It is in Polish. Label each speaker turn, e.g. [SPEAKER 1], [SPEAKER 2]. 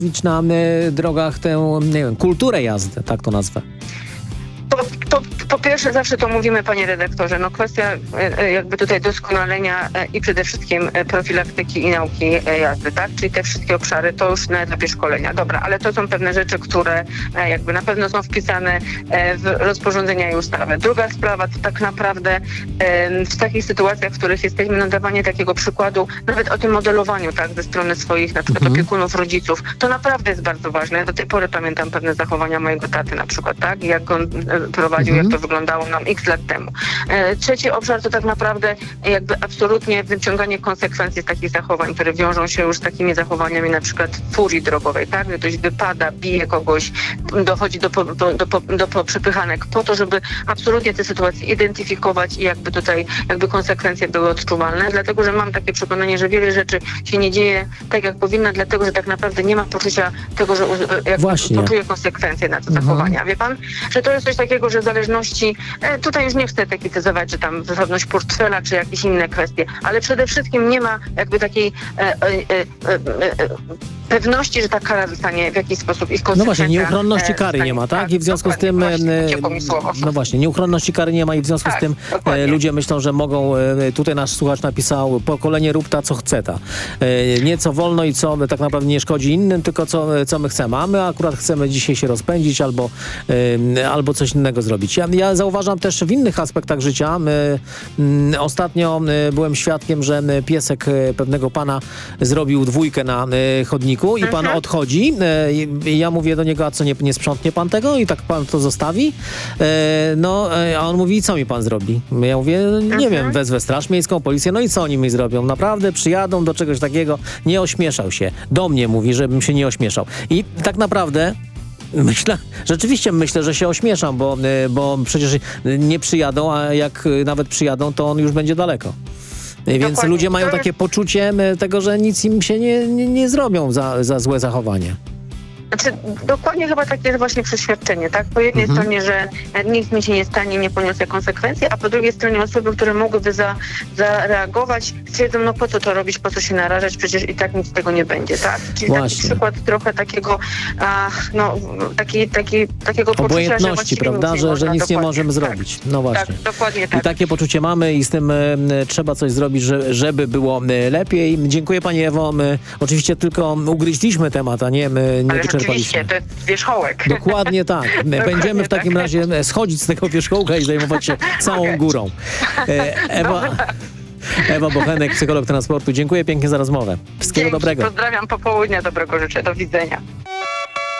[SPEAKER 1] na drogach tę, nie wiem, kulturę jazdy, tak to nazwę?
[SPEAKER 2] Po pierwsze, zawsze to mówimy, panie redaktorze, no kwestia jakby tutaj doskonalenia i przede wszystkim profilaktyki i nauki jazdy, tak? Czyli te wszystkie obszary to już na etapie szkolenia. Dobra, ale to są pewne rzeczy, które jakby na pewno są wpisane w rozporządzenia i ustawy. Druga sprawa to tak naprawdę w takich sytuacjach, w których jesteśmy, nadawanie takiego przykładu, nawet o tym modelowaniu, tak, ze strony swoich na przykład opiekunów, rodziców, to naprawdę jest bardzo ważne. Ja do tej pory pamiętam pewne zachowania mojego taty na przykład, tak? Jak on prowadził, jak to wyglądało nam x lat temu. Trzeci obszar to tak naprawdę jakby absolutnie wyciąganie konsekwencji z takich zachowań, które wiążą się już z takimi zachowaniami na przykład furii drogowej, tak? Gdy ktoś wypada, bije kogoś, dochodzi do przepychanek po to, żeby absolutnie te sytuacje identyfikować i jakby tutaj jakby konsekwencje były odczuwalne, dlatego, że mam takie przekonanie, że wiele rzeczy się nie dzieje tak, jak powinno, dlatego, że tak naprawdę nie ma poczucia tego, że poczuje konsekwencje na te zachowania. Wie pan, że to jest coś takiego, że w zależności, tutaj już nie chcę etykietować, czy tam wychodność portfela, czy jakieś inne kwestie, ale przede wszystkim nie ma jakby takiej pewności, że ta kara zostanie w jakiś sposób ich konsekwencja.
[SPEAKER 1] No właśnie, nieuchronności kary nie ma, tak? I w związku z tym, no właśnie, nieuchronności kary nie ma i w związku z tym ludzie myślą, że mogą, tutaj nasz słuchacz napisał, pokolenie rób ta, co chce ta. Nie co wolno i co tak naprawdę nie szkodzi innym, tylko co my chcemy. A my akurat chcemy dzisiaj się rozpędzić albo coś innego zrobić. Ja zauważam też w innych aspektach życia. Ostatnio byłem świadkiem, że piesek pewnego pana zrobił dwójkę na chodniku i pan odchodzi. Ja mówię do niego, a co, nie sprzątnie pan tego? I tak pan to zostawi? A on mówi, co mi pan zrobi? Ja mówię, nie wiem, wezwę straż miejską, policję, no i co oni mi zrobią? Naprawdę przyjadą do czegoś takiego, nie ośmieszał się. Do mnie mówi, żebym się nie ośmieszał. I tak naprawdę rzeczywiście myślę, że się ośmieszam, bo przecież nie przyjadą, a jak nawet przyjadą, to on już będzie daleko. Więc dokładnie. Ludzie mają takie poczucie tego, że nic im się nie zrobią za złe zachowanie.
[SPEAKER 2] Znaczy, dokładnie chyba takie jest właśnie przeświadczenie, tak? Po jednej stronie, że nic mi się nie stanie, nie poniosę konsekwencji, a po drugiej stronie osoby, które mogłyby zareagować, stwierdzą, no po co to robić, po co się narażać, przecież i tak nic z tego nie będzie, tak? Czyli taki przykład trochę takiego, takiego
[SPEAKER 1] obojętności, prawda, że nic nie możemy zrobić. No właśnie.
[SPEAKER 2] Tak, dokładnie tak.
[SPEAKER 1] I takie poczucie mamy i z tym trzeba coś zrobić, żeby było lepiej. Dziękuję pani Ewo. My oczywiście tylko ugryźliśmy temat, a nie
[SPEAKER 2] Oczywiście, to jest wierzchołek.
[SPEAKER 1] Dokładnie tak. Będziemy w takim razie schodzić z tego wierzchołka i zajmować się całą górą. Ewa Bochenek, psycholog transportu. Dziękuję pięknie za rozmowę. Wszystkiego dobrego.
[SPEAKER 2] Pozdrawiam, popołudnia dobrego życzę. Do widzenia.